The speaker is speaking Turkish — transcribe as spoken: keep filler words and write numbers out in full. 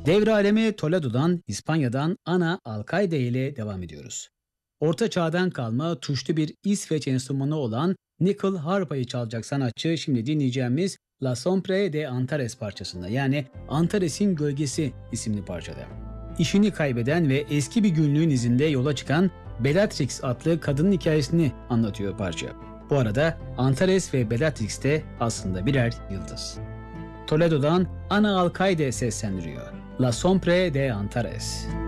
Devre alemi Toledo'dan, İspanya'dan Ana Alcaide ile devam ediyoruz. Orta çağdan kalma tuşlu bir İsveç enstrümanı olan nickel harpayı çalacak sanatçı şimdi dinleyeceğimiz La Sombre de Antares parçasında, yani Antares'in Gölgesi isimli parçada. İşini kaybeden ve eski bir günlüğün izinde yola çıkan Bellatrix adlı kadının hikayesini anlatıyor parça. Bu arada Antares ve Bellatrix de aslında birer yıldız. Toledo'dan Ana Alcaide seslendiriyor. La Sombre de Antares.